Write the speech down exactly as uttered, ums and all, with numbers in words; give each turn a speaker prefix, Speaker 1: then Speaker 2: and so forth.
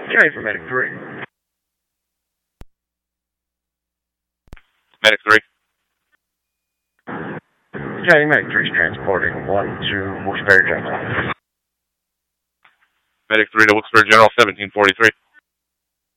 Speaker 1: Johnny for Medic three.
Speaker 2: Medic three.
Speaker 1: Johnny, Medic three is transporting one to Wilkes-Barre General.
Speaker 2: Medic three to Wilkes-Barre General, seventeen forty-three.